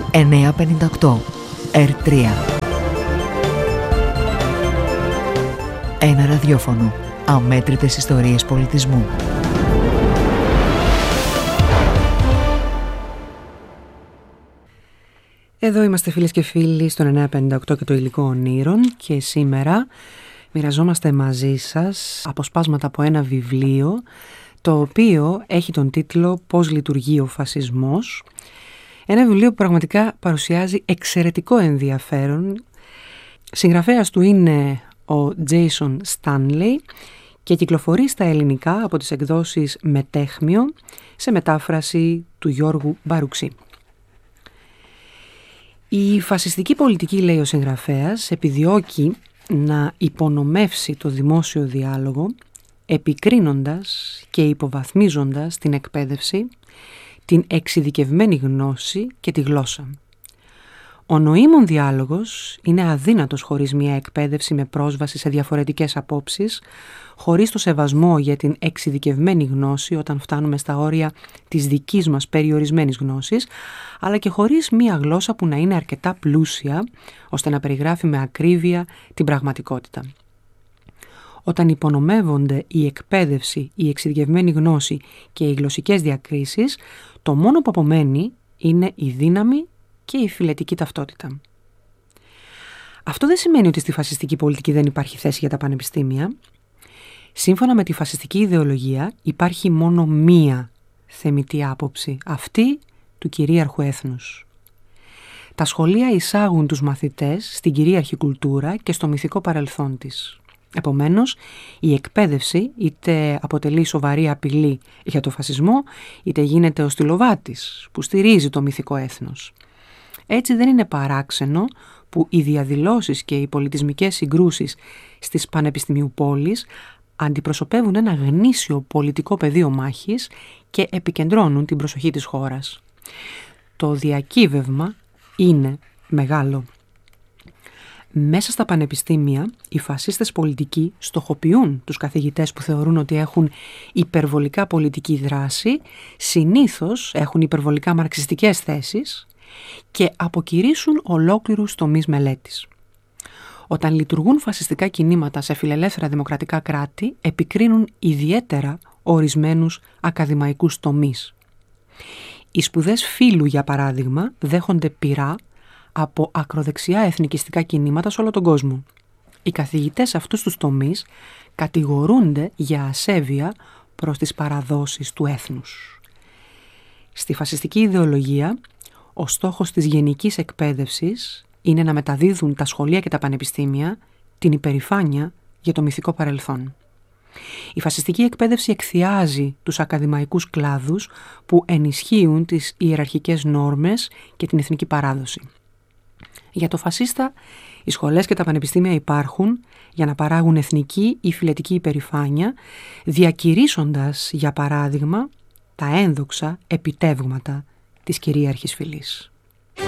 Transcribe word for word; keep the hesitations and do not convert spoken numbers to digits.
εννιακόσια πενήντα οκτώ ερ τρία. Ένα ραδιόφωνο. Αμέτρητες ιστορίες πολιτισμού. Εδώ είμαστε φίλες και φίλοι στον εννιακόσια πενήντα οκτώ και το υλικό ονείρων και σήμερα μοιραζόμαστε μαζί σας αποσπάσματα από ένα βιβλίο το οποίο έχει τον τίτλο «Πώς λειτουργεί ο φασισμός». Ένα βιβλίο που πραγματικά παρουσιάζει εξαιρετικό ενδιαφέρον. Συγγραφέας του είναι ο Τζέισον Στάνλεϊ και κυκλοφορεί στα ελληνικά από τις εκδόσεις Μετέχμιο σε μετάφραση του Γιώργου Μπαρουξή. Η φασιστική πολιτική, λέει ο συγγραφέας, επιδιώκει να υπονομεύσει το δημόσιο διάλογο επικρίνοντας και υποβαθμίζοντας την εκπαίδευση, την εξειδικευμένη γνώση και τη γλώσσα. Ο νοήμων διάλογος είναι αδύνατος χωρίς μια εκπαίδευση με πρόσβαση σε διαφορετικές απόψεις, χωρίς το σεβασμό για την εξειδικευμένη γνώση όταν φτάνουμε στα όρια της δικής μας περιορισμένης γνώσης, αλλά και χωρίς μια γλώσσα που να είναι αρκετά πλούσια, ώστε να περιγράφει με ακρίβεια την πραγματικότητα. Όταν υπονομεύονται η εκπαίδευση, η εξειδικευμένη γνώση και οι γλωσσικές διακρίσεις, το μόνο που απομένει είναι η δύναμη και η φυλετική ταυτότητα. Αυτό δεν σημαίνει ότι στη φασιστική πολιτική δεν υπάρχει θέση για τα πανεπιστήμια. Σύμφωνα με τη φασιστική ιδεολογία υπάρχει μόνο μία θεμιτή άποψη, αυτή του κυρίαρχου έθνους. Τα σχολεία εισάγουν τους μαθητές στην κυρίαρχη κουλτούρα και στο μυθικό παρελθόν της. Επομένως, η εκπαίδευση είτε αποτελεί σοβαρή απειλή για το φασισμό, είτε γίνεται ο στυλοβάτης που στηρίζει το μυθικό έθνος. Έτσι δεν είναι παράξενο που οι διαδηλώσεις και οι πολιτισμικές συγκρούσεις στις πανεπιστημίου πόλεις αντιπροσωπεύουν ένα γνήσιο πολιτικό πεδίο μάχης και επικεντρώνουν την προσοχή της χώρας. Το διακύβευμα είναι μεγάλο. Μέσα στα πανεπιστήμια, οι φασίστες πολιτικοί στοχοποιούν τους καθηγητές που θεωρούν ότι έχουν υπερβολικά πολιτική δράση, συνήθως έχουν υπερβολικά μαρξιστικές θέσεις και αποκηρύσουν ολόκληρους τομείς μελέτης. Όταν λειτουργούν φασιστικά κινήματα σε φιλελεύθερα δημοκρατικά κράτη, επικρίνουν ιδιαίτερα ορισμένους ακαδημαϊκούς τομείς. Οι σπουδές φύλου, για παράδειγμα, δέχονται πειρά από ακροδεξιά εθνικιστικά κινήματα σε όλο τον κόσμο. Οι καθηγητές αυτούς τους τομείς κατηγορούνται για ασέβεια προς τις παραδόσεις του έθνους. Στη φασιστική ιδεολογία, ο στόχος της γενικής εκπαίδευσης είναι να μεταδίδουν τα σχολεία και τα πανεπιστήμια την υπερηφάνεια για το μυθικό παρελθόν. Η φασιστική εκπαίδευση εκθιάζει τους ακαδημαϊκούς κλάδους που ενισχύουν τις ιεραρχικές νόρμες και την εθνική παράδοση. Για το φασίστα, οι σχολές και τα πανεπιστήμια υπάρχουν για να παράγουν εθνική ή φυλετική υπερηφάνεια, διακηρύσσοντας, για παράδειγμα, τα ένδοξα επιτεύγματα της κυρίαρχης φυλής.